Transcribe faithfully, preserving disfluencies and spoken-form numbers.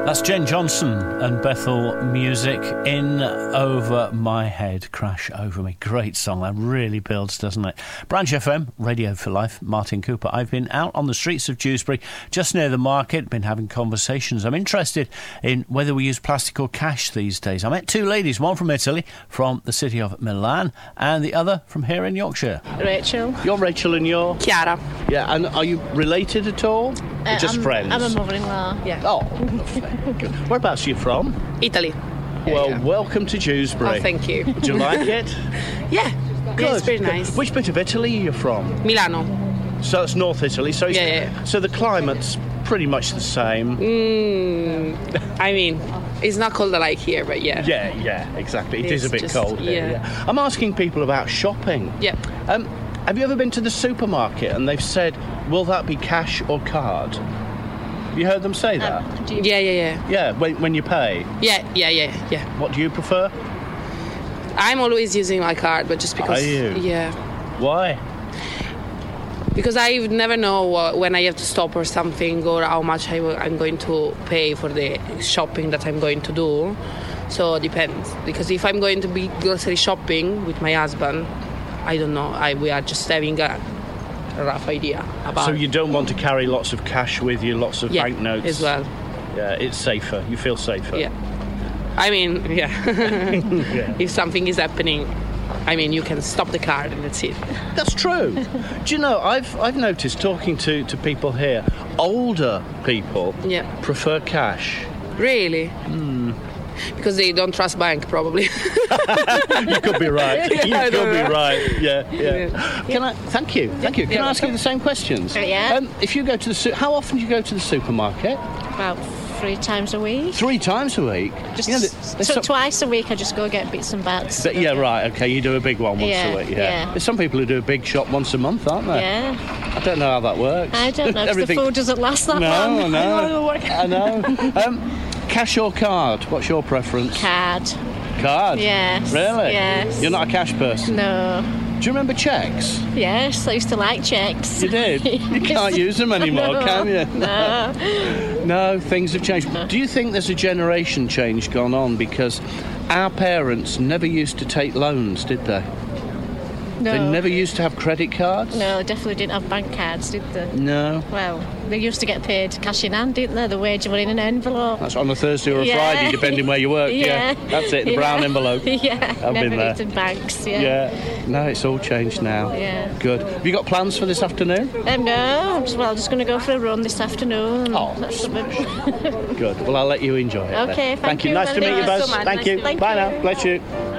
That's Jen Johnson and Bethel Music. In Over My Head, Crash Over Me. Great song. That really builds, doesn't it? Branch F M, Radio for Life, Martin Cooper. I've been out on the streets of Dewsbury, just near the market, been having conversations. I'm interested in whether we use plastic or cash these days. I met two ladies, one from Italy, from the city of Milan, and the other from here in Yorkshire. Rachel. You're Rachel and you're? Chiara. Yeah, and are you related at all? Uh, or just I'm, friends? I'm a mother-in-law, yeah. Oh, good. Whereabouts are you from? Italy. Well, yeah. Welcome to Dewsbury. Oh, thank you. Do you like it? Yeah. Good. Yeah, it's very Good. nice. Which bit of Italy are you from? Milano. So it's North Italy. So it's, Yeah, yeah. So the climate's pretty much the same. Mm, I mean, it's not cold like here, but yeah. Yeah, yeah, exactly. It It's is a bit just- cold here. yeah. Yeah. I'm asking people about shopping. Yeah. Um, have you ever been to the supermarket and they've said, will that be cash or card? Have you heard them say that? Um, yeah, yeah, yeah. Yeah, when, when you pay. Yeah, yeah, yeah, yeah. What do you prefer? I'm always using my card, but just because... Are you? Yeah. Why? Because I never know uh, when I have to stop or something, or how much I will, I'm going to pay for the shopping that I'm going to do. So it depends. Because if I'm going to be grocery shopping with my husband, I don't know. I we are just having a, a rough idea about. So you don't want to carry lots of cash with you, lots of yeah, banknotes as well. Yeah, it's safer. You feel safer. Yeah. I mean, yeah. Yeah. If something is happening, I mean, you can stop the car and that's it. That's true. Do you know, I've I've noticed talking to, to people here, older people Yeah. prefer cash. Really? Hmm. Because they don't trust bank, probably. You could be right. Yeah, You I could don't be know. right. Yeah, yeah. Yeah. Can I? Thank you. Thank you. Can Yeah. I ask you the same questions? Oh, yeah. Um, if you go to the su- how often do you go to the supermarket? About three times a week. Three times a week. Just You know, so there's some- twice a week I just go get bits and bats. But yeah, right. Okay, you do a big one once Yeah, a week. Yeah. yeah. There's some people who do a big shop once a month, aren't there? Yeah. I don't know how that works. I don't know, 'cause the Everything- food doesn't last that No, long. I know. I know. Um, cash or card? What's your preference? Card. Card? Yes, Really? yes. You're not a cash person? No. Do you remember cheques? Yes, I used to like checks. You did? You can't use them anymore, No, can you? No. No, things have changed. Do you think there's a generation change gone on? Because our parents never used to take loans, did they? No. They never used to have credit cards? No, definitely didn't have bank cards, did they? No. Well, they used to get paid cash in hand, didn't they? The wage were in an envelope. That's on a Thursday or a Yeah. Friday, depending where you work. Yeah. That's it, the Yeah. brown envelope. Yeah, I've never been there. lived in banks, yeah. Yeah. No, it's all changed now. Yeah. Good. Have you got plans for this afternoon? Um, no, I'm just, well, just going to go for a run this afternoon. Oh, That's Good. Well, I'll let you enjoy it. then. Okay, thank you. you Nice to very meet you, much. Buzz. So much. Thank Nice you. to- thank Bye you. now. Bless you.